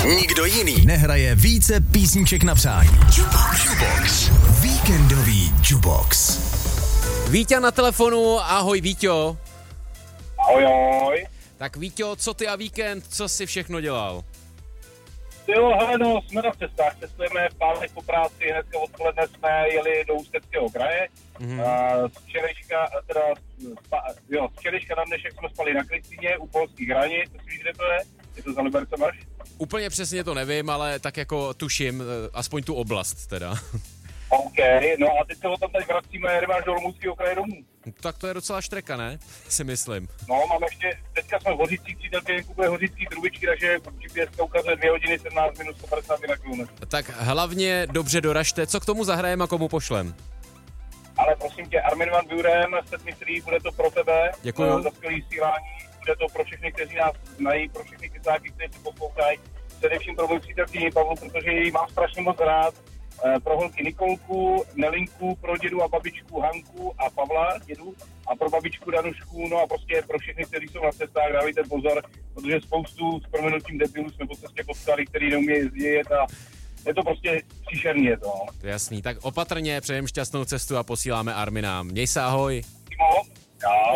Nikdo jiný nehraje více písniček na přání. Jubox. Víkendový Jubox. Vítě na telefonu, ahoj Víťo. Ahoj. Tak Víťo, co ty a víkend, co jsi všechno dělal? Jo, hele, no, jsme na cestách, cestujeme v pátek po práci, hnedka odpoledne jsme jeli do Ústeckého kraje. Z včerejška na dnešek jsme spali na Kristýně u polských hranic, co si víš, kde to je? Je to za Liberce Marš? Úplně přesně to nevím, ale tak jako tuším, aspoň tu oblast teda. OK, no a teď se o tam tady vracíme, jdeme až do Olomouckého kraje domů. Tak to je docela štreka, ne? Si myslím. No, máme ještě, teďka jsme v Hořicích, přítelkyně kupuje hořický trubičky, takže GPS ukazuje 2 hodiny 17 minut 150 na kilometr. Tak hlavně dobře doražte, co k tomu zahrajeme a komu pošlem? Ale prosím tě, Armin van Buuren, Set Me Free, bude to pro tebe. Děkuju. Za skvělý vysílání, bude to pro všechny, kteří nás znají, pro všechny kysáky, kteří si poslouchají. Především pro můj přítelkyni Pavlu, protože ji mám strašně moc rád. Pro holky Nikolku, Nelinku, pro dědu a babičku Hanku a Pavla, dědu, a pro babičku Danušku, no a prostě pro všechny, kteří jsou na cestách, dávejte pozor, protože spoustu s prominutím debilů jsme po cestě potkali, který neumějí jezdit a je to prostě příšerný, je to. Jasný, tak opatrně, přejem šťastnou cestu a posíláme Armina. Měj se, ahoj. Čau.